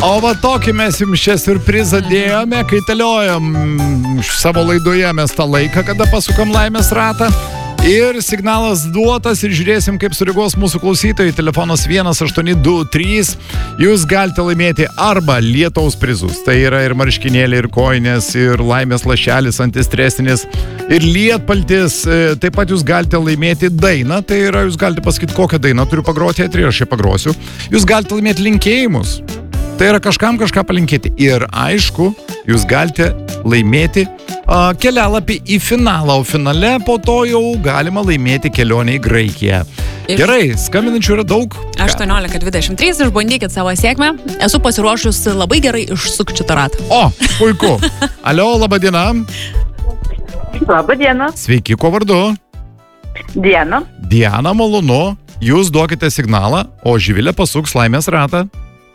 O va tokį mes jums šią siurprizą dėjome, kai teliojom savo laidoje mes tą laiką, kada pasukam laimės ratą. Ir signalas duotas ir žiūrėsim, kaip sureaguos mūsų klausytojai. Telefonas 1823. Jūs galite laimėti arba lietaus prizus. Tai yra ir marškinėliai, ir kojinės, ir laimės lašelis antistresinis, ir lietpaltis. Taip pat jūs galite laimėti dainą. Tai yra, jūs galite pasakyti, kokią dainą turiu pagroti eterį, aš ją pagrosiu. Jūs galite laimėti linkėjimus. Tai yra kažkam kažką palinkėti. Ir aišku, jūs galite laimėti kelialapį į finalą, o finale po to jau galima laimėti kelionę į Graikiją. Gerai, skambinančių yra daug. 1823, išbandykit savo sėkmę. Esu pasiruošus labai gerai išsukti šitą ratą. O, puiku. Alio, laba diena. Labą dieną. Sveiki, kuo vardu? Diena. Diana, malonu. Jūs duokite signalą, o Živilė pasuks laimės ratą.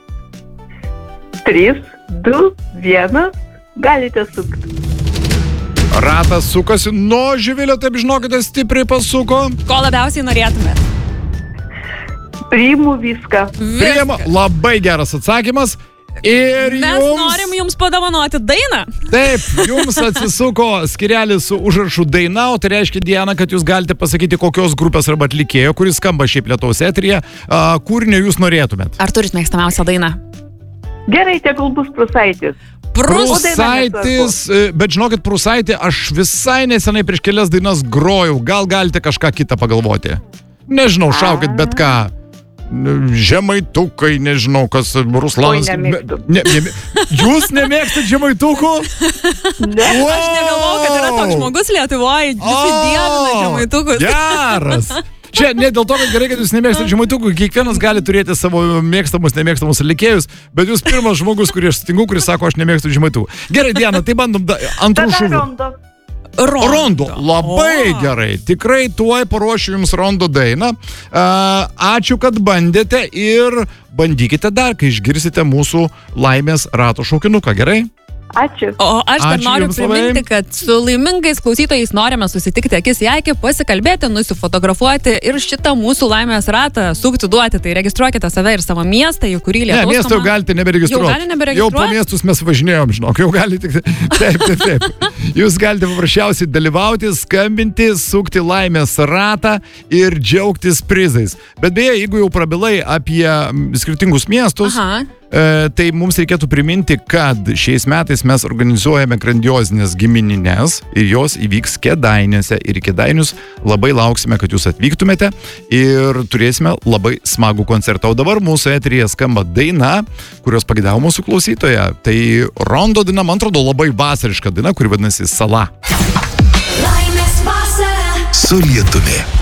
3, 2, 1. Galite sukti. Ratas sukasi. Nu, Živilė, taip žinokite, stipriai pasuko. Ko labiausiai norėtumėt? Priimu viską. Priima. Labai geras atsakymas. Ir Mes norim jums padovanoti dainą. Taip, jums atsisuko skirelis su užrašu daina, o tai reiškia, Diana, kad jūs galite pasakyti, kokios grupės arba atlikėjo, kuris skamba šiaip lietaus eteryje, kūrinio jūs norėtumėt. Ar turit mėgstamiausią dainą? Gerai, tegul bus Prūsaitis. Prūsaitis, bet žinokit, Prūsaitį aš visai nesenai prieš kelias dainas grojau. Gal galite kažką kitą pagalvoti? Nežinau, šaukit bet ką. Žemaitukai, nežinau, kas Ruslanas. Oi, nemėgstu. Jūs nemėgstat žemaitukų? Ne. Wow! Aš negalvojau, kad yra toks žmogus Lietuvoje. Visi dievina žemaitukus. Geras! Čia ne dėl to, kad gerai, kad jūs nemėgstate žemaitukų, kiekvienas gali turėti savo mėgstamus, nemėgstamus atlikėjus, bet jūs pirmas žmogus, kurį aš sutinku, kuris sako, aš nemėgstu žemaitukų. Gerai, Diana, tai bandom antrų šūvių. Rondo. Labai gerai. Tikrai tuoj paruošiu jums rondo dainą. Ačiū, kad bandėte ir bandykite dar, kai išgirsite mūsų laimės rato šaukinuką, gerai? Ačiū. O aš dar noriu jums priminti, kad su laimingais klausytojais norime susitikti akis į akį, pasikalbėti, nusifotografuoti ir šitą mūsų laimės ratą sukti duoti. Tai registruokite save ir savo miestą, į kurį lietaus. Ne, miestą jau galite neberegistruoti. Jau po miestus mes važinėjom, žinok, jau galite. Taip. Jūs galite paprasčiausiai dalyvauti, skambinti, sukti laimės ratą ir džiaugtis prizais. Bet beje, jeigu jau prabilai apie skirtingus miestus, tai mums reikėtų priminti, kad šiais metais mes organizuojame grandiozinės giminines ir jos įvyks Kėdainiuose. Ir į Kėdainius labai lauksime, kad jūs atvyktumėte ir turėsime labai smagų koncertą. O dabar mūsų eteryje skamba daina, kurios pagidavo mūsų klausytoja. Tai rondo daina, man atrodo, labai vasariška daina, kuri vadinasi Sala. Laimės vasara su lietumi.